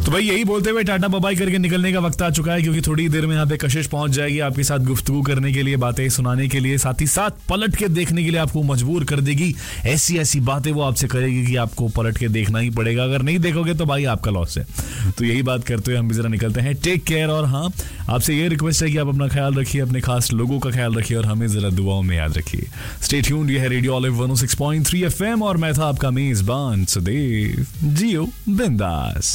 तो भाई यही बोलते हुए टाटा बाय करके निकलने का वक्त आ चुका है, क्योंकि थोड़ी देर में यहाँ पे कशिश पहुंच जाएगी आपके साथ गुफ्तगू करने के लिए, बातें सुनाने के लिए, साथ ही साथ पलट के देखने के लिए आपको मजबूर कर देगी। ऐसी ऐसी बातें वो आपसे करेगी कि आपको पलट के देखना ही पड़ेगा। अगर नहीं देखोगे तो भाई आपका लॉस है। तो यही बात करते हुए हम भी जरा निकलते हैं। Take care. और हाँ, आपसे ये रिक्वेस्ट है कि आप अपना ख्याल रखिए, अपने खास लोगों का ख्याल रखिए और हमें जरा दुआओं में याद रखिए। Stay tuned. ये है रेडियो ऑलिव 106.3 FM और मैं था आपका मेजबान सुदेव। जियो बिंदास।